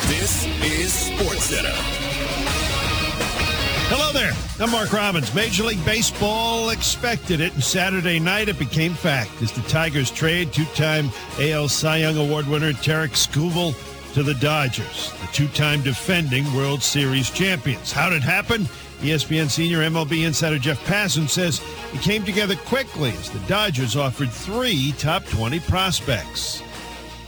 This is SportsCenter. Hello there. I'm Mark Robbins. Major League Baseball expected it, and Saturday night it became fact as the Tigers trade two-time AL Cy Young Award winner Tarik Skubal to the Dodgers, the two-time defending World Series champions. How did it happen? ESPN senior MLB insider Jeff Passan says it came together quickly as the Dodgers offered 3 top 20 prospects.